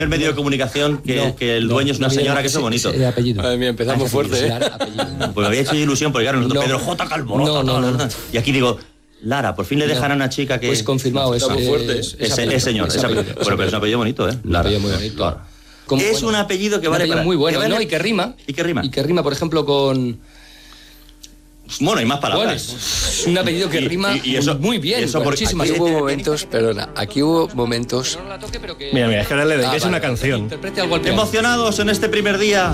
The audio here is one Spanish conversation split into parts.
El medio de comunicación que el dueño es una señora que es bonito. De apellido. Madre mía, empezamos fuerte, Pues me había hecho ilusión porque claro, nosotros Pedro J. Calvo. No. Y aquí digo, Lara, por fin le dejan a una chica que... Pues confirmado, Estamos fuertes. Es señor. Bueno, pero es un apellido bonito, ¿eh? Un apellido muy bonito. Claro. Es un apellido que vale para... muy bueno, que vale, ¿no? Y que rima. Y que rima. Y que rima, por ejemplo, con... Bueno, hay más palabras. Bueno, es un apellido que rima y eso, muy bien. Eso muchísimas. Aquí hubo momentos, perdona, aquí hubo momentos... Mira, es que ahora le dediquéis una canción. Interprete algo al piano. Emocionados en este primer día.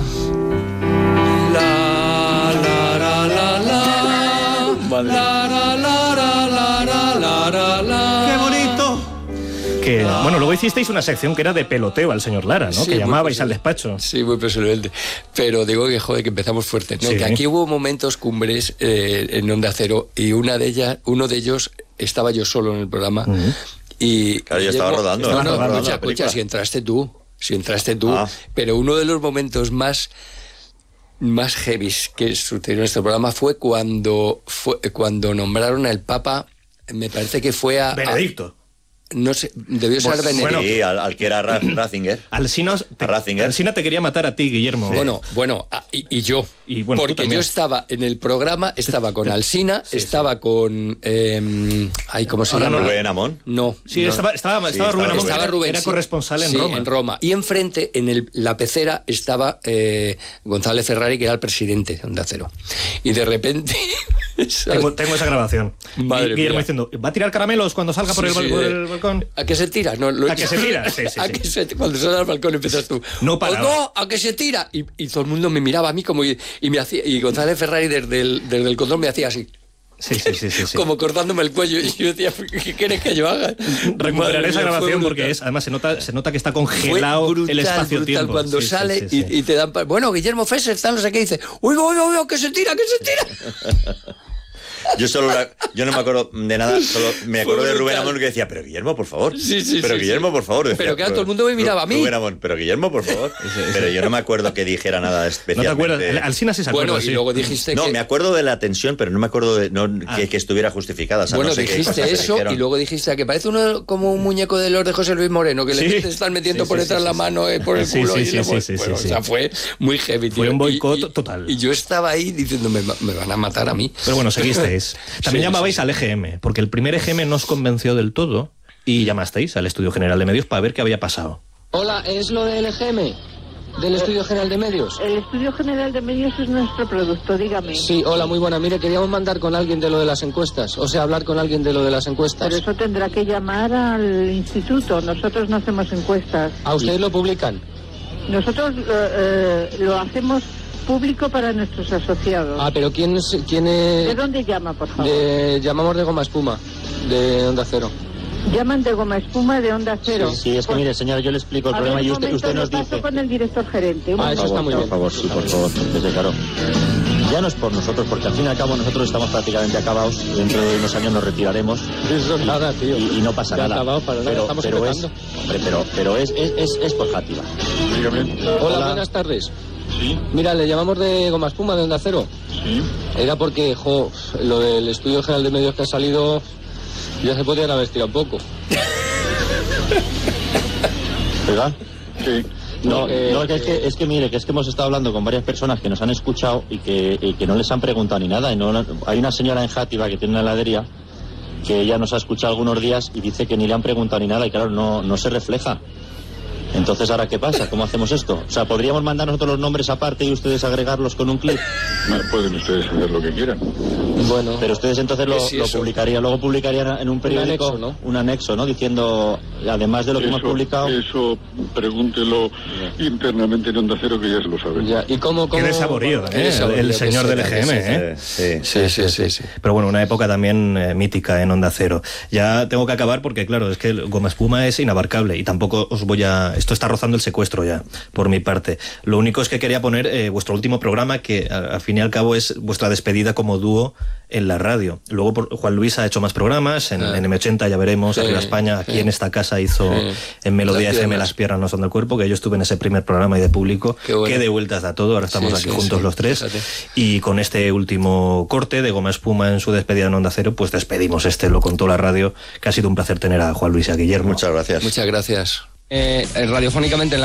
¡Qué bonito! Que, bueno, luego hicisteis una sección que era de peloteo al señor Lara, ¿no? Sí, que llamabais muy al despacho. Sí, muy personalmente. Pero digo que, joder, que empezamos fuerte. No, Sí. que aquí hubo momentos cumbres en Onda Cero y uno de ellos estaba yo solo en el programa. Y Claro, yo estaba rodando. No, Estaba rodando la escucha, película. si entraste tú. Pero uno de los momentos más heavies que sucedió en este programa fue cuando nombraron al Papa, me parece que fue a... Benedicto. No sé, debió ser Benedicto. bueno, Sí, al que era Ratzinger. Alsina te quería matar a ti, Guillermo. Bueno, y yo. Y bueno, tú porque también. yo estaba en el programa, estaba con Alsina, estaba con... ¿cómo se llama? Rubén Amón. No. Sí, no. estaba Rubén Amón. Estaba Rubén, era sí. corresponsal en Sí, Roma. en Roma. Y enfrente, en la pecera, estaba González Ferrari, que era el presidente de Onda Cero. Y de repente... Tengo esa grabación. Madre Guillermo mía. diciendo, ¿va a tirar caramelos cuando salga por el balcón? ¿A qué se tira? No, ¿A qué se tira? Sí. Cuando sales al balcón empiezas tú. No paraba. No, ¿a qué se tira? Y todo el mundo me miraba a mí como y me hacía, y González Ferrari desde el control me hacía así. Sí. Como cortándome el cuello. Y yo decía, ¿qué quieres que yo haga? Recuperaré esa grabación porque es además se nota que está congelado el espacio-tiempo. Cuando sale y te dan... Bueno, Guillermo Fesser, está no sé qué, dice, uy, que se tira. Yo no me acuerdo de nada, solo me acuerdo de Rubén Amón que decía, pero Guillermo, por favor. Sí, Guillermo, por favor. Decía, pero claro, todo el mundo me miraba a mí. Rubén Amón, pero Guillermo, por favor. Pero yo no me acuerdo que dijera nada especial. ¿No te acuerdas? Alsina sí se acuerda. Bueno, y luego dijiste No, que... me acuerdo de la tensión, pero no me acuerdo que estuviera justificada. O sea, Bueno, no sé qué dijiste cosas se eso dijeron. y luego dijiste que parece uno como un muñeco de los de José Luis Moreno, que le están metiendo por detrás la mano por el culo. O sea, fue muy heavy. Fue un boicot total. Y yo estaba ahí diciendo, me van a matar a mí. Pero bueno, seguisteis. También llamabais al EGM, porque el primer EGM no os convenció del todo y llamasteis al Estudio General de Medios para ver qué había pasado. Hola, ¿es lo del EGM? ¿Del Estudio General de Medios? El Estudio General de Medios es nuestro producto, dígame. Sí, hola, muy buena. Mire, queríamos mandar con alguien de lo de las encuestas. O sea, hablar con alguien de lo de las encuestas. Pero eso tendrá que llamar al instituto. Nosotros no hacemos encuestas. ¿A ustedes lo publican? Nosotros lo hacemos público para nuestros asociados. Ah, pero ¿quién es...? ¿De dónde llama, por favor? Llamamos de Goma Espuma, de Onda Cero. Llaman de Goma Espuma de Onda Cero. Sí, es que mire, señora, yo le explico el problema y usted nos dice... paso con el director gerente. Eso está muy bien. Por favor, sí, por favor, desde claro. Ya no es por nosotros, porque al fin y al cabo nosotros estamos prácticamente acabados. Dentro de unos años nos retiraremos. Eso nada, tío. Y no pasa nada. Acabado, para nada, estamos empezando. Pero es por Játiva. Hola, buenas tardes. Sí. Mira, le llamamos de Goma Espuma, de Onda Cero. Sí. Era porque, lo del Estudio General de Medios que ha salido, ya se podrían haber estirado un poco. ¿Verdad? Sí. No, es que mire, que hemos estado hablando con varias personas que nos han escuchado y que no les han preguntado ni nada. Hay una señora en Játiva que tiene una heladería que ya nos ha escuchado algunos días y dice que ni le han preguntado ni nada y claro, no se refleja. Entonces, ¿ahora qué pasa? ¿Cómo hacemos esto? O sea, ¿podríamos mandar nosotros los nombres aparte y ustedes agregarlos con un clip? Pueden ustedes hacer lo que quieran. Bueno. Pero ustedes entonces lo publicarían, luego publicarían en un periódico un anexo, ¿no? Diciendo, además de lo que hemos publicado... Eso, pregúntelo internamente en Onda Cero, que ya se lo saben. Ya. ¿Y cómo Qué desaborío, el señor del EGM, Sí. Pero bueno, una época también mítica en Onda Cero. Ya tengo que acabar porque, claro, es que el Goma Espuma es inabarcable y tampoco os voy a... Esto está rozando el secuestro ya, por mi parte. Lo único es que quería poner vuestro último programa, que al fin y al cabo es vuestra despedida como dúo en la radio. Luego Juan Luis ha hecho más programas, en M80 ya veremos, Arriba España, aquí en esta casa hizo en Melodía FM Las piernas no son del cuerpo, que yo estuve en ese primer programa y de público, que de vueltas da todo, ahora estamos aquí juntos los tres, y con este último corte de Goma Espuma en su despedida en Onda Cero, pues despedimos lo contó la radio, que ha sido un placer tener a Juan Luis y a Guillermo. Muchas gracias. Muchas gracias. Radiofónicamente en la